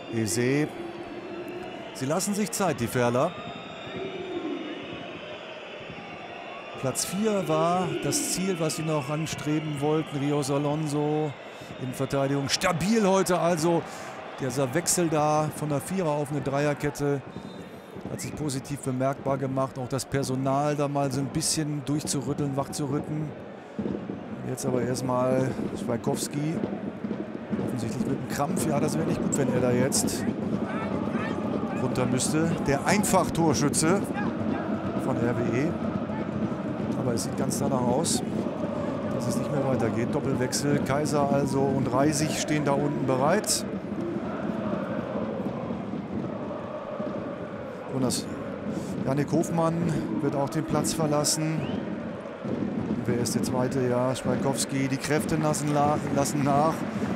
Eze. Sie lassen sich Zeit, die Ferler. Platz 4 war das Ziel, was sie noch anstreben wollten. Rios Alonso in Verteidigung. Stabil heute also. Dieser Wechsel da von der Vierer auf eine Dreierkette hat sich positiv bemerkbar gemacht. Auch das Personal da mal so ein bisschen durchzurütteln, wachzurütteln. Jetzt aber erstmal Schweikowski. Offensichtlich mit einem Krampf. Ja, das wäre nicht gut, wenn er da jetzt runter müsste. Der Einfach-Torschütze von RWE. Aber es sieht ganz danach aus, dass es nicht mehr weitergeht. Doppelwechsel. Kaiser also und Reisig stehen da unten bereit. Und das Jannik Hofmann wird auch den Platz verlassen. Wer ist der Zweite? Ja, Schweikowski. Die Kräfte lassen nach.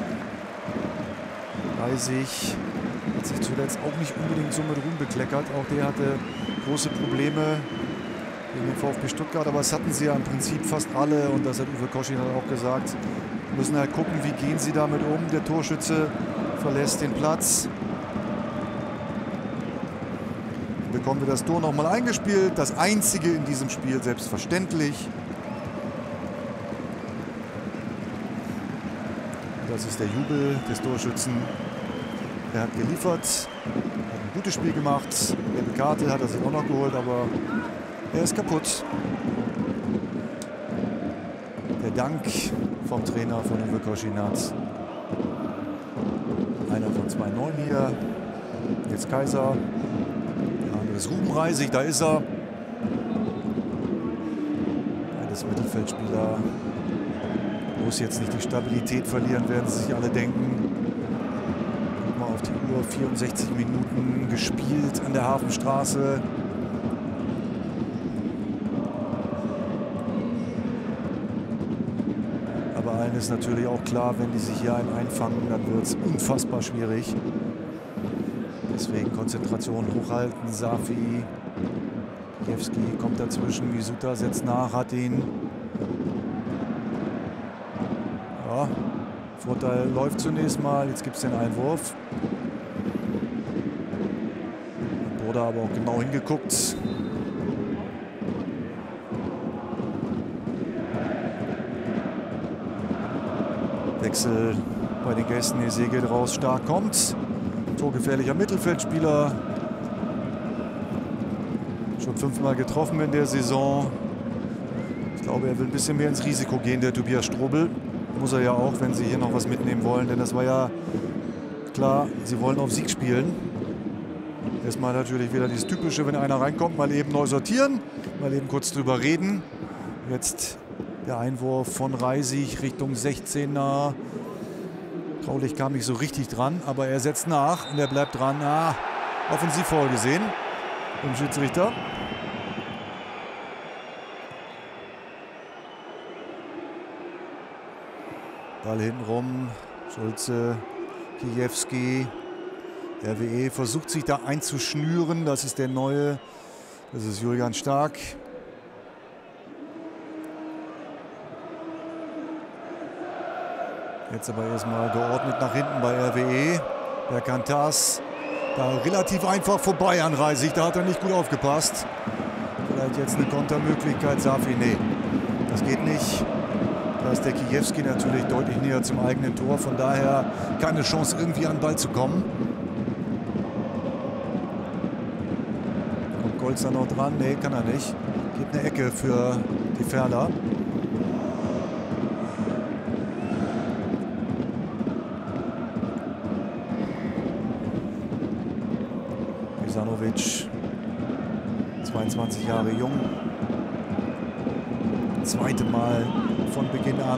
Reisig hat sich zuletzt auch nicht unbedingt so mit Ruhm bekleckert. Auch der hatte große Probleme gegen den VfB Stuttgart. Aber das hatten sie ja im Prinzip fast alle. Und das hat Uwe Koschin auch gesagt. Wir müssen halt gucken, wie gehen sie damit um. Der Torschütze verlässt den Platz. Bekommen wir das Tor nochmal eingespielt. Das einzige in diesem Spiel, selbstverständlich. Das ist der Jubel des Torschützen. Er hat geliefert, hat ein gutes Spiel gemacht. Die Karte hat er sich auch noch geholt, aber er ist kaputt. Der Dank vom Trainer von Uwe Koschinat. Einer von 2 Neuen hier. Jetzt Kaiser. Der andere ist Ruben Reisig, da ist er. Beides Mittelfeldspieler. Muss jetzt nicht die Stabilität verlieren, werden sie sich alle denken. Guck mal auf die Uhr, 64 Minuten gespielt an der Hafenstraße. Aber allen ist natürlich auch klar, wenn die sich hier einen einfangen, dann wird es unfassbar schwierig. Deswegen Konzentration hochhalten. Safi, Kiewski kommt dazwischen, Misuta setzt nach, hat ihn. Ja, Vorteil läuft zunächst mal, jetzt gibt es den Einwurf. Hat Broda aber auch genau hingeguckt. Wechsel bei den Gästen, Eze geht raus, Stark kommt. Torgefährlicher Mittelfeldspieler. Schon 5-mal getroffen in der Saison. Ich glaube, er will ein bisschen mehr ins Risiko gehen, der Tobias Strobel. Muss er ja auch, wenn sie hier noch was mitnehmen wollen. Denn das war ja klar, sie wollen auf Sieg spielen. Erstmal natürlich wieder dieses Typische, wenn einer reinkommt, mal eben neu sortieren, mal eben kurz drüber reden. Jetzt der Einwurf von Reisig Richtung 16er. Traulich kam nicht so richtig dran, aber er setzt nach und er bleibt dran. Offensivfoul gesehen vom Schiedsrichter. Ball hintenrum, Schulze, Kiewski. RWE versucht sich da einzuschnüren, das ist der Neue, das ist Julian Stark. Jetzt aber erstmal geordnet nach hinten bei RWE. Der Kantas da relativ einfach vorbei an Reisig, da hat er nicht gut aufgepasst. Vielleicht jetzt eine Kontermöglichkeit, Safi, nee, das geht nicht. Da ist der Kiewski natürlich deutlich näher zum eigenen Tor, von daher keine Chance irgendwie an den Ball zu kommen. Kommt Golz da noch dran? Nee, kann er nicht. Gibt eine Ecke für die Ferler. Ivanovic, 22 Jahre jung. Zweite Mal von Beginn an.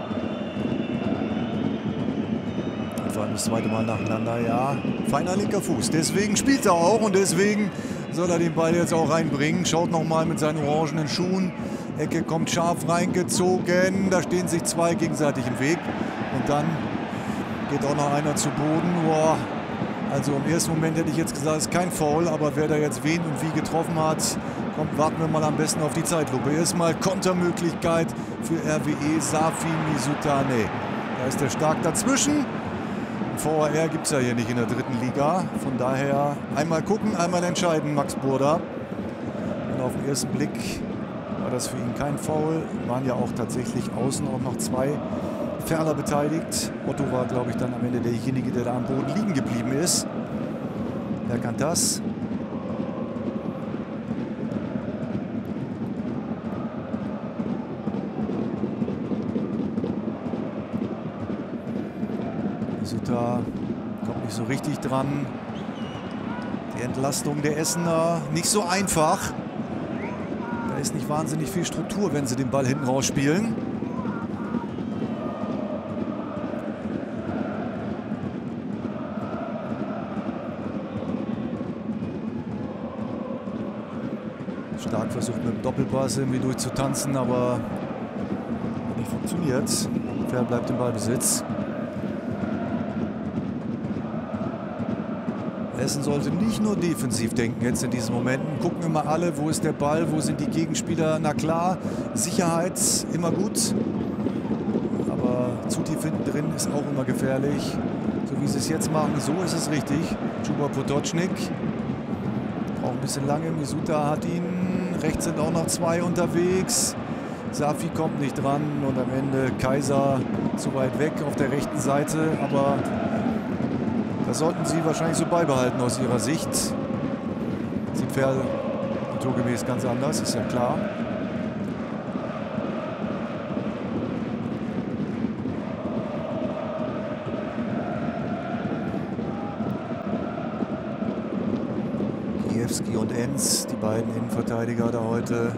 Und vor allem das zweite Mal nacheinander, ja. Feiner linker Fuß. Deswegen spielt er auch und deswegen soll er den Ball jetzt auch reinbringen. Schaut nochmal mit seinen orangenen Schuhen. Ecke kommt scharf reingezogen. Da stehen sich 2 gegenseitig im Weg. Und dann geht auch noch einer zu Boden. Boah. Also im ersten Moment hätte ich jetzt gesagt, es ist kein Foul, aber wer da jetzt wen und wie getroffen hat, kommt, warten wir mal am besten auf die Zeitlupe. Erstmal Kontermöglichkeit für RWE, Safi, Misuta, nee. Da ist der Stark dazwischen. Ein VAR gibt es ja hier nicht in der dritten Liga. Von daher einmal gucken, einmal entscheiden, Max Burda. Und auf den ersten Blick war das für ihn kein Foul. Waren ja auch tatsächlich außen auch noch 2 Ferler beteiligt. Otto war, glaube ich, dann am Ende derjenige, der da am Boden liegen geblieben ist. Wer kann das? Suta kommt nicht so richtig dran. Die Entlastung der Essener nicht so einfach. Da ist nicht wahnsinnig viel Struktur, wenn sie den Ball hinten rausspielen. Stark versucht mit dem Doppelpass irgendwie durchzutanzen, aber nicht funktioniert. Ferl bleibt im Ballbesitz. Essen sollte nicht nur defensiv denken jetzt in diesen Momenten. Gucken immer alle, wo ist der Ball, wo sind die Gegenspieler. Na klar, Sicherheit immer gut. Aber zu tief hinten drin ist auch immer gefährlich. So wie sie es jetzt machen, so ist es richtig. Juba Potočnik braucht ein bisschen lange. Misuta hat ihn. Rechts sind auch noch 2 unterwegs. Safi kommt nicht dran und am Ende Kaiser zu weit weg auf der rechten Seite. Aber das sollten sie wahrscheinlich so beibehalten aus ihrer Sicht. Sieht Ferl naturgemäß ganz anders, ist ja klar. Kiewski und Enz, die beiden Innenverteidiger da heute.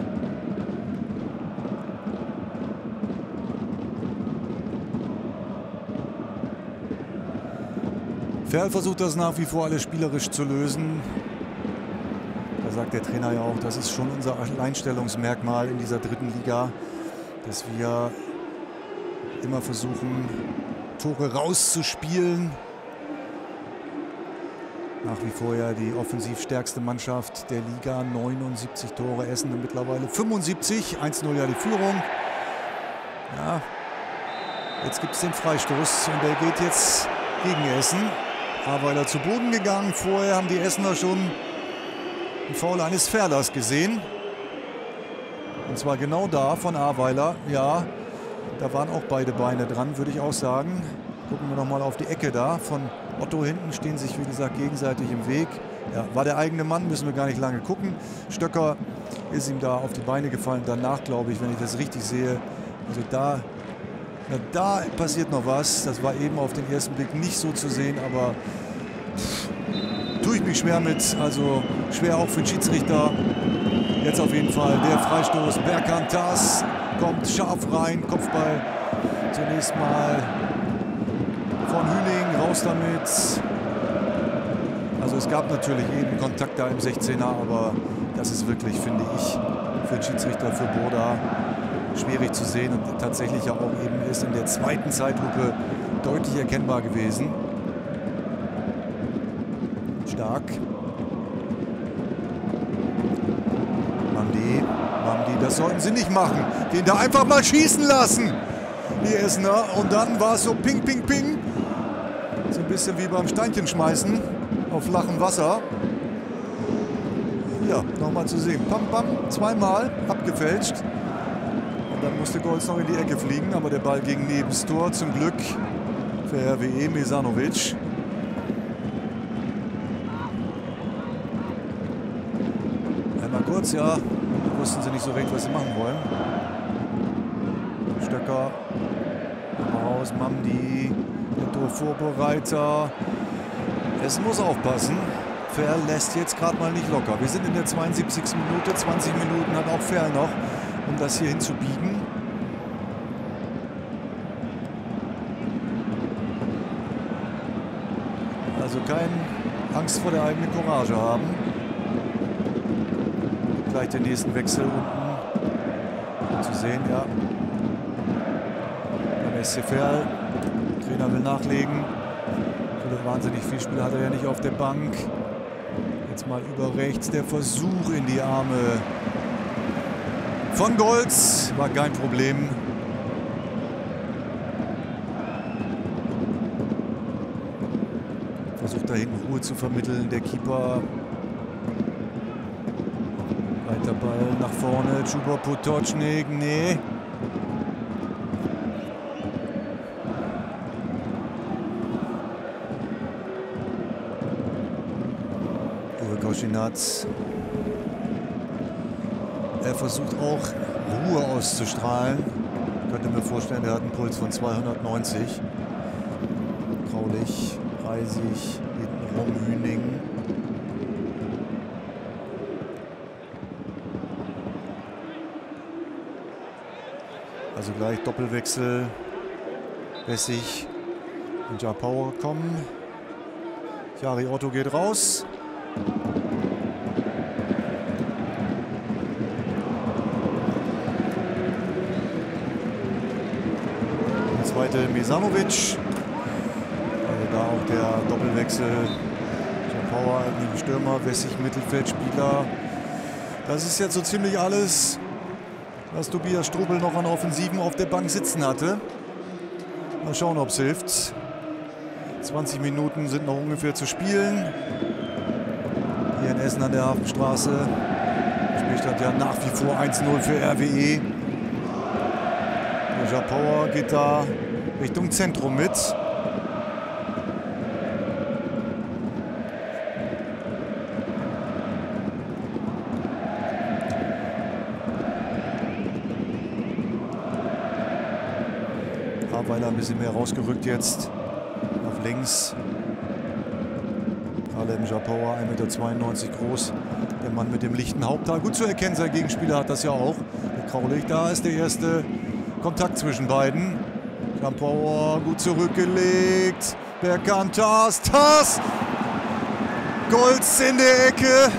Ferl versucht das nach wie vor alles spielerisch zu lösen. Da sagt der Trainer ja auch, das ist schon unser Alleinstellungsmerkmal in dieser dritten Liga, dass wir immer versuchen, Tore rauszuspielen. Nach wie vor ja die offensiv stärkste Mannschaft der Liga, 79 Tore, Essen mittlerweile 75, 1-0 ja die Führung. Ja, jetzt gibt es den Freistoß und der geht jetzt gegen Essen. Aweiler zu Boden gegangen. Vorher haben die Essener schon einen Foul eines Ferlers gesehen. Und zwar genau da von Aweiler. Ja, da waren auch beide Beine dran, würde ich auch sagen. Gucken wir noch mal auf die Ecke da. Von Otto hinten stehen sich, wie gesagt, gegenseitig im Weg. Ja, war der eigene Mann, müssen wir gar nicht lange gucken. Stöcker ist ihm da auf die Beine gefallen. Danach, glaube ich, wenn ich das richtig sehe, also da passiert noch was. Das war eben auf den ersten Blick nicht so zu sehen, aber tue ich mich schwer mit. Also schwer auch für den Schiedsrichter. Jetzt auf jeden Fall der Freistoß. Berkantas kommt scharf rein. Kopfball zunächst mal von Hüning. Raus damit. Also es gab natürlich eben Kontakt da im 16er, aber das ist wirklich, finde ich, für den Schiedsrichter, für Burda schwierig zu sehen und tatsächlich ja auch eben ist in der zweiten Zeitlupe deutlich erkennbar gewesen. Stark. Mamdi, das sollten sie nicht machen. Den da einfach mal schießen lassen, die Essener. Und dann war es so ping, ping, ping. So ein bisschen wie beim Steinchenschmeißen auf flachem Wasser. Ja, nochmal zu sehen. Pam, pam, zweimal abgefälscht. Dann musste Golz noch in die Ecke fliegen, aber der Ball ging neben das Tor, zum Glück für RWE Mesanovic. Einmal kurz, ja, wussten sie nicht so recht, was sie machen wollen. Stöcker, raus, Mamdi, der Torvorbereiter. Es muss aufpassen. Ferl lässt jetzt gerade mal nicht locker. Wir sind in der 72. Minute, 20 Minuten hat auch Ferl noch, um das hier hinzubiegen. Also keine Angst vor der eigenen Courage haben. Gleich den nächsten Wechsel unten zu sehen, ja. Beim SC Verl. Trainer will nachlegen. Wahnsinnig viel Spieler hat er ja nicht auf der Bank. Jetzt mal über rechts der Versuch in die Arme von Golz. War kein Problem. Versucht da hinten Ruhe zu vermitteln, der Keeper. Weiter Ball nach vorne, Chuba Potočnik, nee. Uwe Koschinac. Er versucht auch Ruhe auszustrahlen. Ich könnte mir vorstellen, er hat einen Puls von 290. Graulich, Reisig, hintenrum Hüning. Also gleich Doppelwechsel. Wessig und Japauer kommen. Jari Otto geht raus. Der zweite Mesanovic. Also da auch der Doppelwechsel. Japauer neben Stürmer, Wessig Mittelfeldspieler. Das ist jetzt so ziemlich alles, was Tobias Strobel noch an Offensiven auf der Bank sitzen hatte. Mal schauen, ob es hilft. 20 Minuten sind noch ungefähr zu spielen. Hier in Essen an der Hafenstraße. Spielstand ja nach wie vor 1-0 für RWE. Der Japauer geht da Richtung Zentrum mit. Weil er ein bisschen mehr rausgerückt jetzt auf links. Kalem Japauer, 1,92 Meter groß. Der Mann mit dem lichten Haupthaar. Gut zu erkennen, sein Gegenspieler hat das ja auch. Der Graulich, da ist der erste Kontakt zwischen beiden. Japauer gut zurückgelegt. Berkantas, Tas! Golz in der Ecke.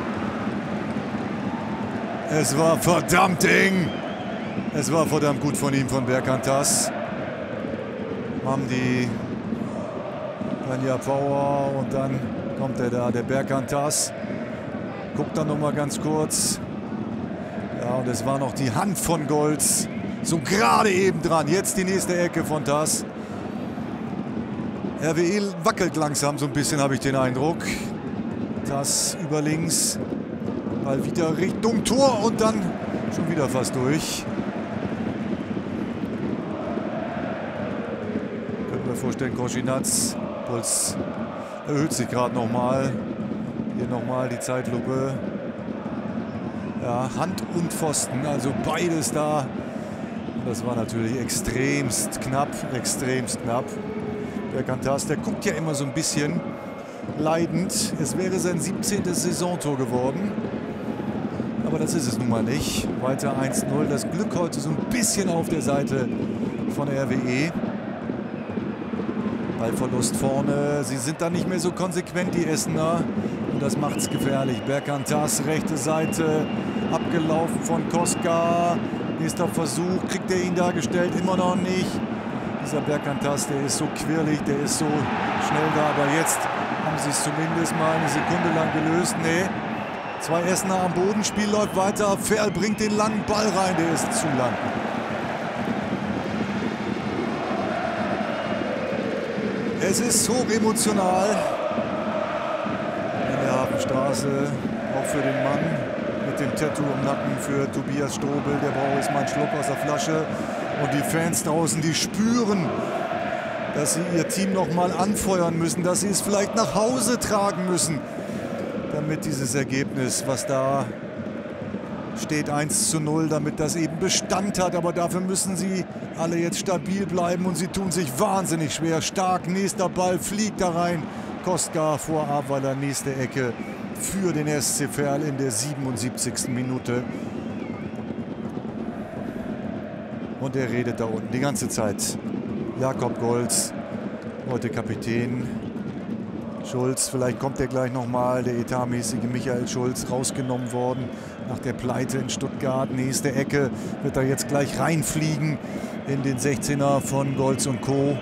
Es war verdammt eng. Es war verdammt gut von ihm, von Berkantas. Hamdi, dann Japauer und dann kommt er da, der Berkantas. Guckt dann noch mal ganz kurz. Ja, und es war noch die Hand von Golz. So gerade eben dran. Jetzt die nächste Ecke von Tas. RWE wackelt langsam so ein bisschen, habe ich den Eindruck. Tas über links. Ball wieder Richtung Tor und dann schon wieder fast durch. Vorstellen, Koschinac, Puls erhöht sich gerade nochmal. Hier nochmal die Zeitlupe. Ja, Hand und Pfosten, also beides da. Und das war natürlich extremst knapp, extremst knapp. Berkantas, der guckt ja immer so ein bisschen leidend. Es wäre sein 17. Saisontor geworden. Aber das ist es nun mal nicht. Weiter 1-0. Das Glück heute so ein bisschen auf der Seite von RWE. Ballverlust vorne. Sie sind da nicht mehr so konsequent, die Essener. Und das macht es gefährlich. Berkantas, rechte Seite. Abgelaufen von Koska. Nächster Versuch. Kriegt er ihn dargestellt? Immer noch nicht. Dieser Berkantas, der ist so quirlig, der ist so schnell da. Aber jetzt haben sie es zumindest mal eine Sekunde lang gelöst. Nee. Zwei Essener am Boden. Spiel läuft weiter. Ferl bringt den langen Ball rein. Der ist zu lang. Es ist hochemotional in der Hafenstraße, auch für den Mann mit dem Tattoo im Nacken, für Tobias Strobel. Der braucht jetzt mal einen Schluck aus der Flasche. Und die Fans draußen, die spüren, dass sie ihr Team noch mal anfeuern müssen, dass sie es vielleicht nach Hause tragen müssen, damit dieses Ergebnis, was da steht, 1:0, damit das eben Bestand hat. Aber dafür müssen sie alle jetzt stabil bleiben und sie tun sich wahnsinnig schwer. Stark, nächster Ball fliegt da rein. Koska vor Abweiler, nächste Ecke für den SC Verl in der 77. Minute. Und er redet da unten die ganze Zeit. Jakob Golz, heute Kapitän. Schulz, vielleicht kommt er gleich nochmal, der etatmäßige Michael Schulz, rausgenommen worden nach der Pleite in Stuttgart. Nächste Ecke wird er jetzt gleich reinfliegen in den 16er von Golz und Co.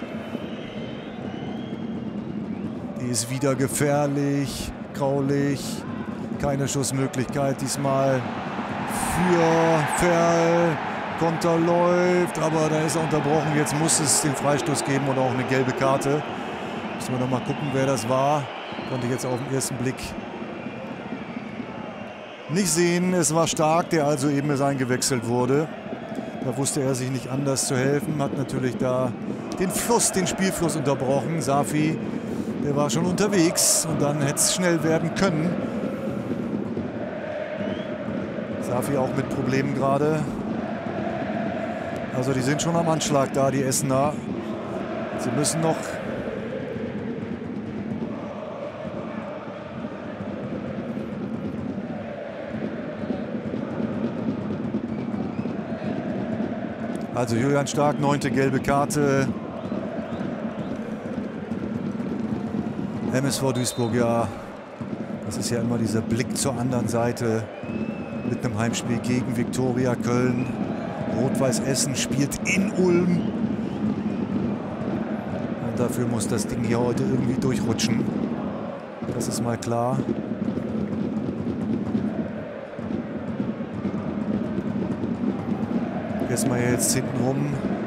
Die ist wieder gefährlich, Graulich, keine Schussmöglichkeit diesmal für Verl. Konter läuft, aber da ist er unterbrochen. Jetzt muss es den Freistoß geben und auch eine gelbe Karte. Müssen wir noch mal gucken, wer das war. Konnte ich jetzt auf den ersten Blick nicht sehen. Es war Stark, der also eben eingewechselt wurde. Da wusste er sich nicht anders zu helfen. Hat natürlich da den Spielfluss unterbrochen. Safi, der war schon unterwegs und dann hätte es schnell werden können. Safi auch mit Problemen gerade. Also die sind schon am Anschlag da, die Essener. Sie müssen noch also Julian Stark, 9. gelbe Karte. MSV Duisburg, ja, das ist ja immer dieser Blick zur anderen Seite mit einem Heimspiel gegen Viktoria Köln. Rot-Weiß Essen spielt in Ulm. Und dafür muss das Ding hier heute irgendwie durchrutschen. Das ist mal klar. Erstmal jetzt hinten rum.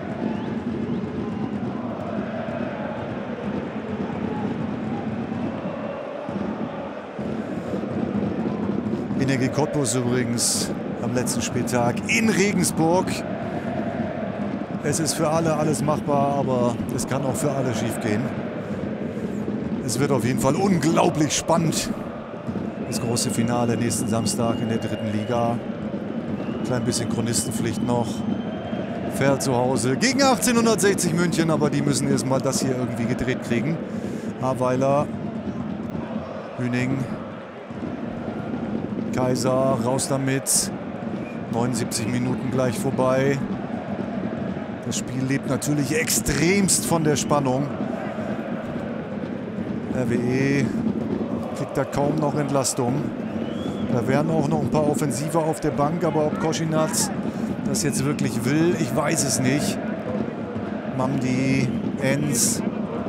Energie Cottbus übrigens am letzten Spieltag in Regensburg. Es ist für alle alles machbar, aber es kann auch für alle schief gehen. Es wird auf jeden Fall unglaublich spannend. Das große Finale nächsten Samstag in der 3. Liga. Klein bisschen Chronistenpflicht noch. Ferl zu Hause gegen 1860 München, aber die müssen erstmal das hier irgendwie gedreht kriegen. Aweiler, Hüning, Kaiser, raus damit. 79 Minuten gleich vorbei. Das Spiel lebt natürlich extremst von der Spannung. RWE kriegt da kaum noch Entlastung. Da wären auch noch ein paar Offensive auf der Bank, aber ob Koschinat das jetzt wirklich will, ich weiß es nicht. Mamdi, Enz,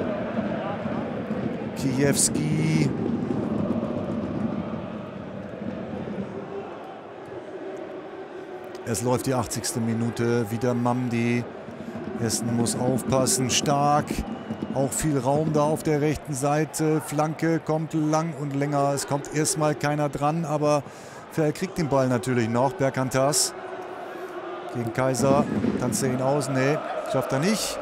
Kijewski. Es läuft die 80. Minute, wieder Mamdi. Essen muss aufpassen, Stark. Auch viel Raum da auf der rechten Seite. Flanke kommt lang und länger. Es kommt erstmal keiner dran, aber Ferl kriegt den Ball natürlich noch. Berkantas gegen Kaiser. Tanzt er ihn aus? Nee, schafft er nicht.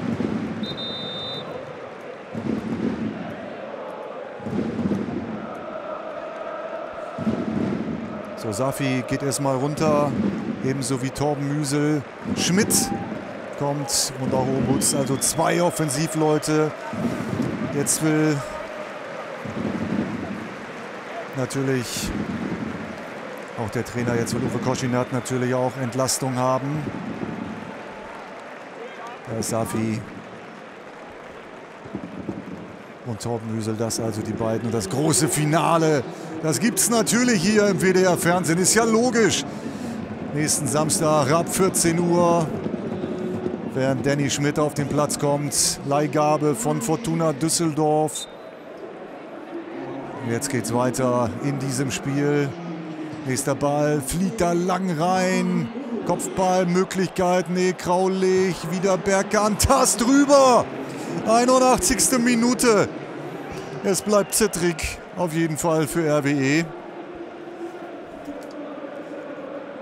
So, Safi geht erstmal runter. Ebenso wie Torben Müsel. Schmidt kommt und auch Obutz. Also 2 Offensivleute. Jetzt will natürlich auch der Trainer, jetzt will Uwe Koschinat natürlich auch Entlastung haben. Da ist Safi und Torben Müsel, das also die beiden. Und das große Finale, das gibt es natürlich hier im WDR-Fernsehen. Ist ja logisch. Nächsten Samstag ab 14 Uhr. Während Danny Schmidt auf den Platz kommt. Leihgabe von Fortuna Düsseldorf. Jetzt geht's weiter in diesem Spiel. Nächster Ball, fliegt da lang rein. Kopfball, Möglichkeit, nee, Kraulich. Wieder Berkantas drüber. 81. Minute. Es bleibt zittrig, auf jeden Fall für RWE.